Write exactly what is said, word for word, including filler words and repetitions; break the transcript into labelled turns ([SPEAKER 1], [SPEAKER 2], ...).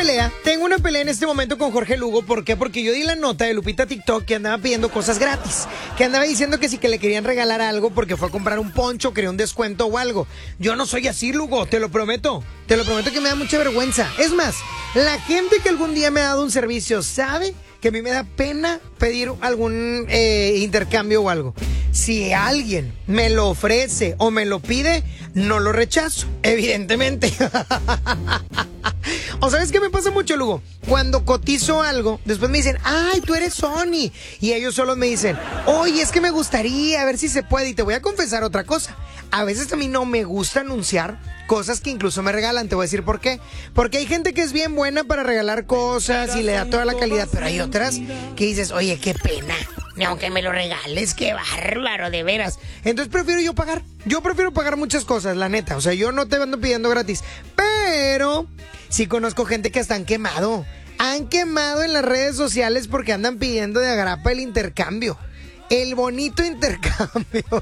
[SPEAKER 1] pelea, tengo una pelea en este momento con Jorge Lugo. ¿Por qué? Porque yo di la nota de Lupita TikTok que andaba pidiendo cosas gratis, que andaba diciendo que si que le querían regalar algo porque fue a comprar un poncho, quería un descuento o algo. Yo no soy así, Lugo, te lo prometo. Te lo prometo que me da mucha vergüenza. Es más, la gente que algún día me ha dado un servicio sabe que a mí me da pena pedir algún eh, intercambio o algo. Si alguien me lo ofrece o me lo pide, no lo rechazo, evidentemente. ¿O sabes qué me pasa mucho, Lugo? Cuando cotizo algo, después me dicen, ay, tú eres Sony. Y ellos solos me dicen, oye, es que me gustaría, a ver si se puede. Y te voy a confesar otra cosa. A veces a mí no me gusta anunciar cosas que incluso me regalan. Te voy a decir por qué. Porque hay gente que es bien buena para regalar cosas y le da toda la calidad. Pero hay otras que dices, oye, qué pena. Ni aunque me lo regales, qué bárbaro, de veras. Entonces prefiero yo pagar. Yo prefiero pagar muchas cosas, la neta. O sea, yo no te ando pidiendo gratis. Pero sí conozco gente que hasta han quemado. Han quemado en las redes sociales porque andan pidiendo de agrapa el intercambio. El bonito intercambio.